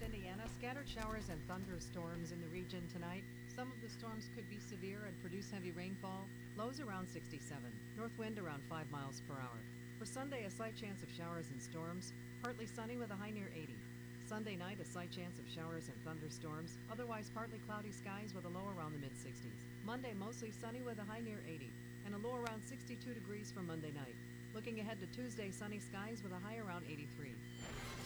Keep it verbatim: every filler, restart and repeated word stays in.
Indiana. Scattered showers and thunderstorms in the region tonight. Some of the storms could be severe and produce heavy rainfall. Lows around sixty-seven. North wind around five miles per hour. For Sunday, a slight chance of showers and storms. Partly sunny with a high near eighty. Sunday night, a slight chance of showers and thunderstorms. Otherwise, partly cloudy skies with a low around the mid sixties. Monday, mostly sunny with a high near eighty. And a low around sixty-two degrees for Monday night. Looking ahead to Tuesday, sunny skies with a high around eighty-three.